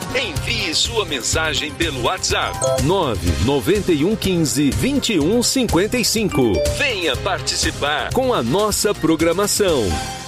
Envie sua mensagem pelo WhatsApp 99115-2155. Venha participar com a nossa programação.